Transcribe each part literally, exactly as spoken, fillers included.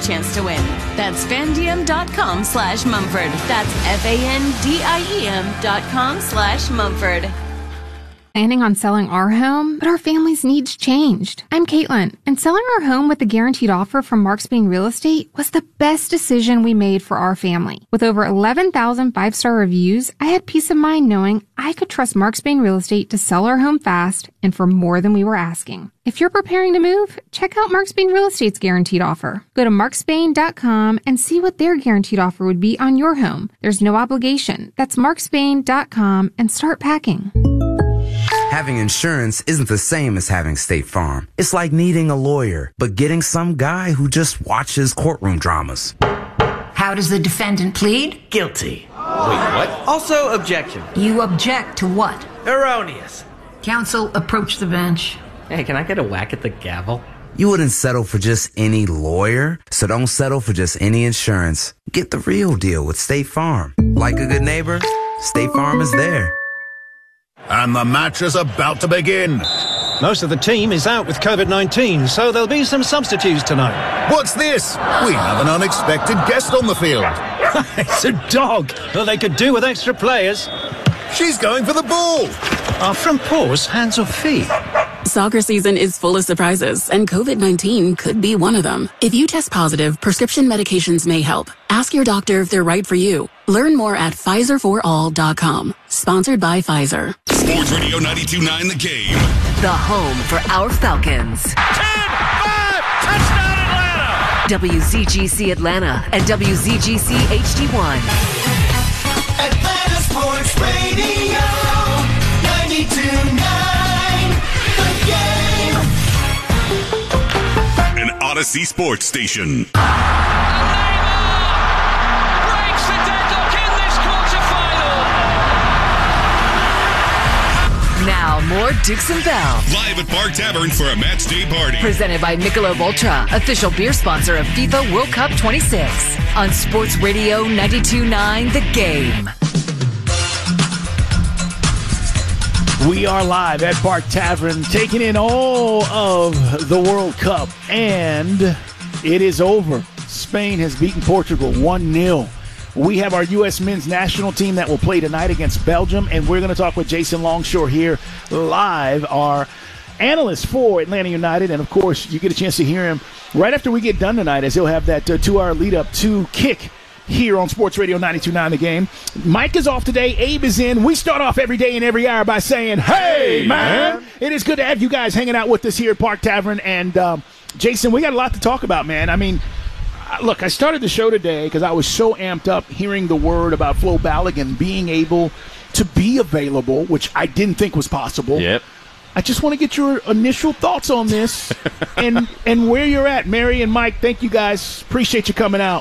chance to win. That's Fandiem.com slash Mumford. That's F-A-N-D-I-E-M dot com slash Mumford. Planning on selling our home, but our family's needs changed. I'm Caitlin, and selling our home with a guaranteed offer from Mark Spain Real Estate was the best decision we made for our family. With over eleven thousand five-star reviews, I had peace of mind knowing I could trust Mark Spain Real Estate to sell our home fast and for more than we were asking. If you're preparing to move, check out Mark Spain Real Estate's guaranteed offer. Go to mark spain dot com and see what their guaranteed offer would be on your home. There's no obligation. That's mark spain dot com and start packing. Having insurance isn't the same as having State Farm. It's like needing a lawyer, but getting some guy who just watches courtroom dramas. How does the defendant plead? Guilty. Wait, what? Also, objection. You object to what? Erroneous. Counsel, approach the bench. Hey, can I get a whack at the gavel? You wouldn't settle for just any lawyer, so don't settle for just any insurance. Get the real deal with State Farm. Like a good neighbor, State Farm is there. And the match is about to begin. Most of the team is out with covid nineteen, so there'll be some substitutes tonight. What's this? We have an unexpected guest on the field. It's a dog. Well, they could do with extra players. She's going for the ball. Are front paws hands or feet? Soccer season is full of surprises, and covid nineteen could be one of them. If you test positive, prescription medications may help. Ask your doctor if they're right for you. Learn more at Pfizer for all dot com. Sponsored by Pfizer. Sports Radio ninety-two point nine The Game. The home for our Falcons. ten five, touchdown Atlanta! W Z G C Atlanta and W Z G C H D one. Atlanta Sports Radio ninety-two point nine The Game. An Odyssey Sports Station. Now, more Dukes and Bell. Live at Park Tavern for a match day party. Presented by Michelob Ultra, official beer sponsor of FIFA World Cup twenty-six. On Sports Radio ninety-two point nine The Game. We are live at Park Tavern, taking in all of the World Cup. And it is over. Spain has beaten Portugal one nil. We have our U S men's national team that will play tonight against Belgium, and we're going to talk with Jason Longshore here live, our analyst for Atlanta United. And, of course, you get a chance to hear him right after we get done tonight, as he'll have that uh, two-hour lead-up to kick here on Sports Radio ninety-two point nine The Game. Mike is off today. Abe is in. We start off every day and every hour by saying, hey, man. man. It is good to have you guys hanging out with us here at Park Tavern. And, um, Jason, we got a lot to talk about, man. I mean, look, I started the show today because I was so amped up hearing the word about Flo Balogun being able to be available, which I didn't think was possible. Yep. I just want to get your initial thoughts on this and and where you're at. Mary and Mike, thank you guys. Appreciate you coming out.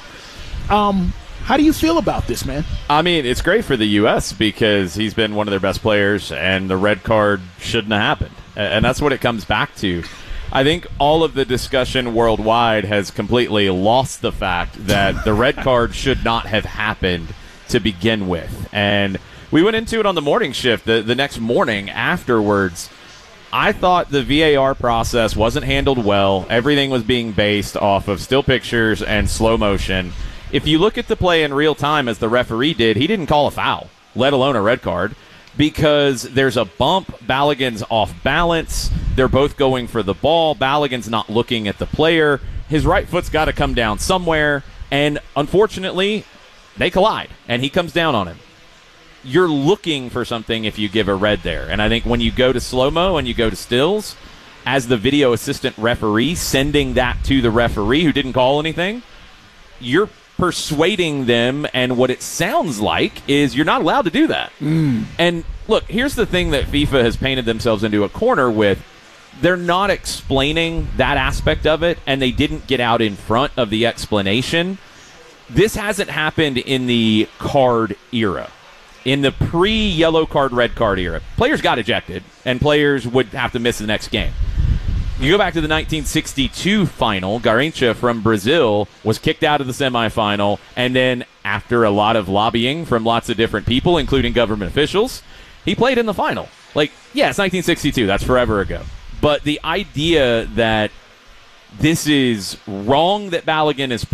Um, how do you feel about this, man? I mean, it's great for the U S because he's been one of their best players, and the red card shouldn't have happened. And that's what it comes back to. I think all of the discussion worldwide has completely lost the fact that the red card should not have happened to begin with. And we went into it on the morning shift. The, the next morning afterwards, I thought the V A R process wasn't handled well. Everything was being based off of still pictures and slow motion. If you look at the play in real time, as the referee did, he didn't call a foul, let alone a red card, because there's a bump. Balogun's off balance. They're both going for the ball. Balogun's not looking at the player. His right foot's got to come down somewhere, and unfortunately, they collide, and he comes down on him. You're looking for something if you give a red there, and I think when you go to slow-mo and you go to stills, as the video assistant referee sending that to the referee who didn't call anything, you're persuading them, and what it sounds like is you're not allowed to do that. Mm. And look, here's the thing that FIFA has painted themselves into a corner with. They're not explaining that aspect of it, and they didn't get out in front of the explanation. This hasn't happened in the card era. In the pre-yellow card, red card era, players got ejected, and players would have to miss the next game. You go back to the nineteen sixty-two final, Garrincha from Brazil was kicked out of the semifinal, and then after a lot of lobbying from lots of different people, including government officials, he played in the final. Like, yeah, it's nineteen sixty-two. That's forever ago. But the idea that this is wrong that Balogun is